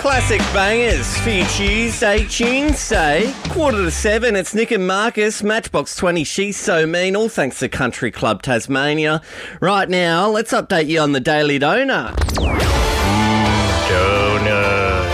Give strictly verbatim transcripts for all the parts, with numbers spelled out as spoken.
Classic bangers for your Tuesday, Tuesday, quarter to seven. It's Nick and Marcus, Matchbox twenty, She's So Mean, all thanks to Country Club Tasmania. Right now, let's update you on the Daily Donut. Donut.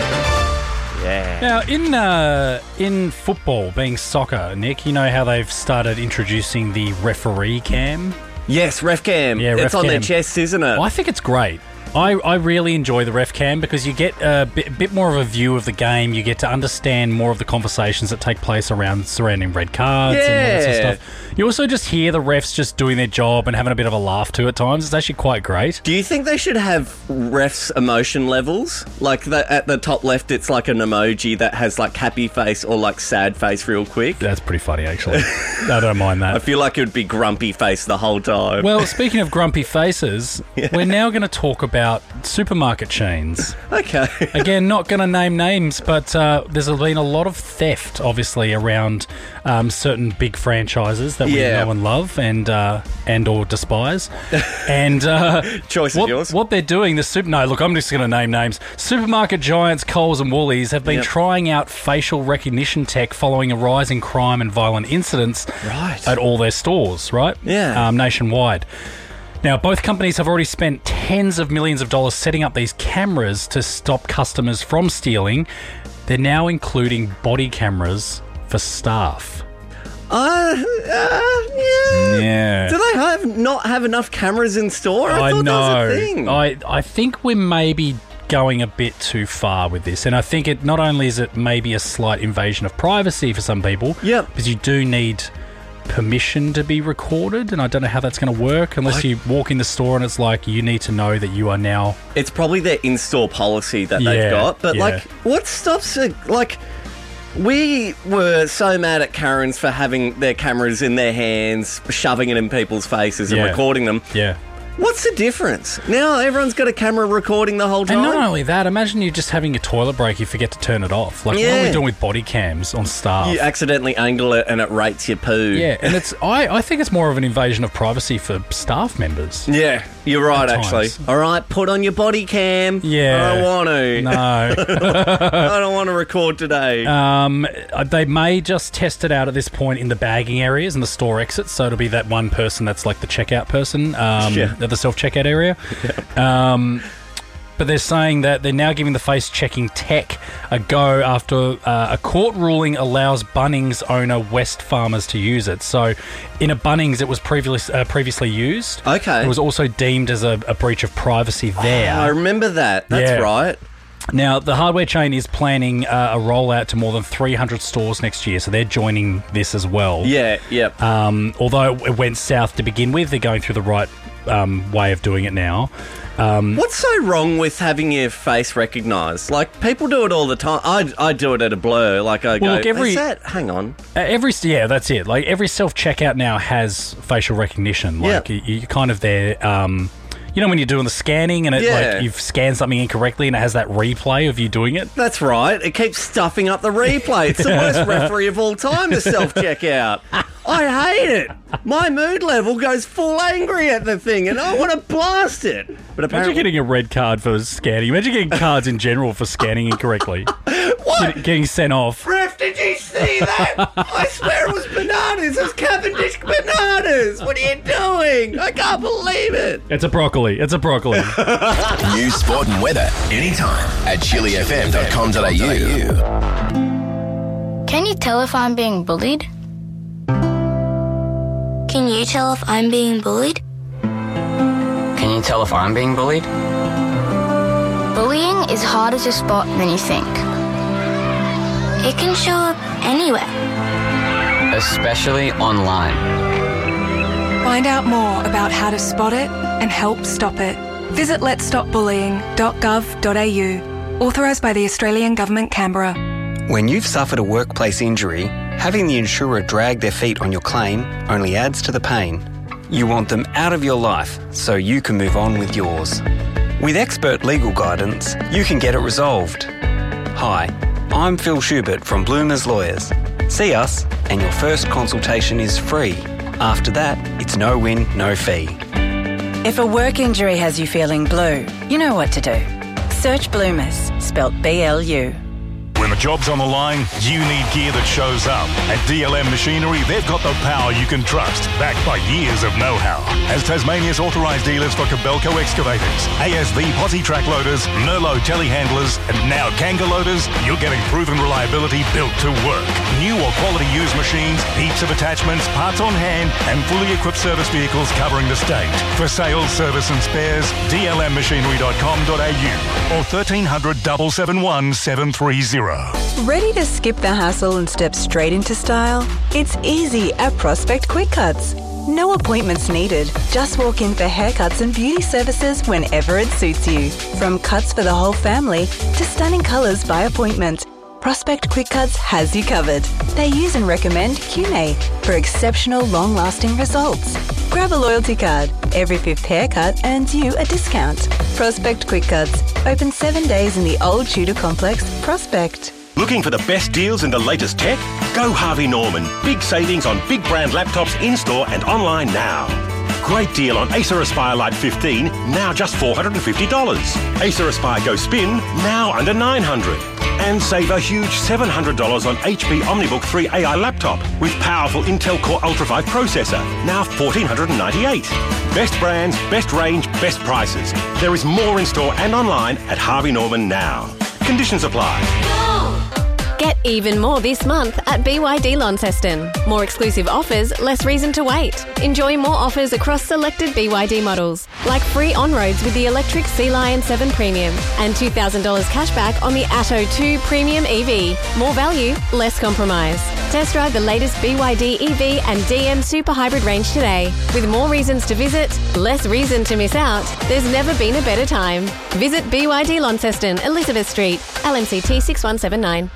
Yeah. Now, in uh, in football, being soccer, Nick, you know how they've started introducing the referee cam? Yes, ref cam. Yeah, it's ref on cam. their chests, isn't it? Well, I think it's great. I, I really enjoy the ref cam because you get a bit, bit more of a view of the game. You get to understand more of the conversations that take place around surrounding red cards Yeah. and all that sort of stuff. You also just hear the refs just doing their job and having a bit of a laugh too at times. It's actually quite great. Do you think they should have refs' emotion levels? Like the, at the top left, it's like an emoji that has like happy face or like sad face real quick. That's pretty funny, actually. I don't mind that. I feel like it would be grumpy face the whole time. Well, speaking of grumpy faces, Yeah. we're now going to talk about supermarket chains. Okay. Again, not going to name names, but uh, there's been a lot of theft, obviously, around um, certain big franchises that we Yeah. know and love and uh, and or despise. And uh, Choice is what, yours. what they're doing, the super no, look, I'm just going to name names. Supermarket giants Coles and Woolies have been Yep. trying out facial recognition tech following a rise in crime and violent incidents Right. at all their stores, right? Yeah. Um, nationwide. Now, both companies have already spent tens of millions of dollars setting up these cameras to stop customers from stealing. They're now including body cameras for staff. Uh, uh, yeah. Yeah. Do they have not have enough cameras in store? I, I thought know. that was a thing. I, I think we're maybe going a bit too far with this. And I think it not only is it maybe a slight invasion of privacy for some people, Yep. because you do need permission to be recorded, and I don't know how that's going to work unless I- you walk in the store and it's like you need to know that you are now. It's probably their in-store policy that Yeah, they've got. But, yeah. like, what stops it? Like, we were so mad at Karens for having their cameras in their hands, shoving it in people's faces and Yeah. recording them. Yeah. What's the difference? Now everyone's got a camera recording the whole time. And not only that, imagine you just having your toilet break, you forget to turn it off. Like, what are Yeah. we doing with body cams on staff? You accidentally angle it and it rates your poo. Yeah, and it's I, I think it's more of an invasion of privacy for staff members. Yeah, you're right, At actually. times. All right, put on your body cam. Yeah. I don't want to. No. I don't want to record today. um, they may just test it out at this point in the bagging areas and the store exits, so it'll be that one person that's like the checkout person um, Yeah. at the self-checkout area. Um, but they're saying that they're now giving the face-checking tech a go after uh, a court ruling allows Bunnings owner West Farmers to use it. So in a Bunnings, it was previously uh, previously used. Okay. It was also deemed as a, a breach of privacy there. I remember that. That's Yeah. right. Now, the hardware chain is planning uh, a rollout to more than three hundred stores next year, so they're joining this as well. Yeah, yep. Um, although it went south to begin with, they're going through the right um, way of doing it now. Um, What's so wrong with having your face recognised? Like, people do it all the time. I, I do it at a blur. Like, I go, Well, look, every- is that? Hang on. Uh, Every yeah, that's it. Like every self checkout now has facial recognition. Like Yeah. you, you're kind of there. Um, you know when you're doing the scanning and it Yeah. like you've scanned something incorrectly and it has that replay of you doing it. That's right. It keeps stuffing up the replay. It's the worst referee of all time, the self-checkout. I hate it. My mood level goes full angry at the thing and I want to blast it. But Imagine apparently... getting a red card for scanning. Imagine getting cards in general for scanning incorrectly. What? Get- getting sent off. Ref, did you see that? I swear it was bananas. It was Cavendish bananas. What are you doing? I can't believe it. It's a broccoli. It's a broccoli. News, sport and weather anytime at chili f m dot com dot a u. Can you tell if I'm being bullied? Can you tell if I'm being bullied? Can you tell if I'm being bullied? Bullying is harder to spot than you think. It can show up anywhere. Especially online. Find out more about how to spot it and help stop it. Visit lets stop bullying dot gov dot a u. Authorised by the Australian Government, Canberra. When you've suffered a workplace injury, having the insurer drag their feet on your claim only adds to the pain. You want them out of your life so you can move on with yours. With expert legal guidance, you can get it resolved. Hi, I'm Phil Schubert from Bloomers Lawyers. See us and your first consultation is free. After that, it's no win, no fee. If a work injury has you feeling blue, you know what to do. Search Bloomers, spelt B L U. When the job's on the line, you need gear that shows up. At D L M Machinery, they've got the power you can trust, backed by years of know-how. As Tasmania's authorised dealers for Kobelco excavators, A S V posi track loaders, Merlot telehandlers, and now Kanga loaders, you're getting proven reliability built to work. New or quality used machines, heaps of attachments, parts on hand, and fully equipped service vehicles covering the state. For sales, service and spares, d l m machinery dot com dot a u or thirteen hundred, seven seven one, seven three zero. Ready to skip the hassle and step straight into style? It's easy at Prospect Quick Cuts. No appointments needed. Just walk in for haircuts and beauty services whenever it suits you. From cuts for the whole family to stunning colours by appointment, Prospect Quick Cuts has you covered. They use and recommend Q M A for exceptional long-lasting results. Grab a loyalty card. Every fifth haircut earns you a discount. Prospect Quick Cuts. Open seven days in the Old Tudor Complex, Prospect. Looking for the best deals in the latest tech? Go Harvey Norman. Big savings on big brand laptops in-store and online now. Great deal on Acer Aspire Lite fifteen, now just four hundred fifty dollars. Acer Aspire Go Spin, now under nine hundred dollars. And save a huge seven hundred dollars on H P OmniBook three A I laptop with powerful Intel Core Ultra five processor, now one thousand four hundred ninety-eight dollars. Best brands, best range, best prices. There is more in store and online at Harvey Norman now. Conditions apply. Get even more this month at B Y D Launceston. More exclusive offers, less reason to wait. Enjoy more offers across selected B Y D models, like free on-roads with the electric Sea Lion seven Premium and two thousand dollars cashback on the Atto two Premium E V. More value, less compromise. Test drive the latest B Y D E V and D M Super Hybrid range today. With more reasons to visit, less reason to miss out, there's never been a better time. Visit B Y D Launceston, Elizabeth Street, L M C T six one seven nine.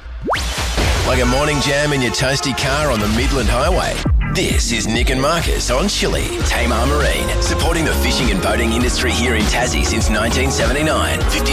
Like a morning jam in your toasty car on the Midland Highway. This is Nick and Marcus on Chili. Tamar Marine, supporting the fishing and boating industry here in Tassie since nineteen seventy-nine.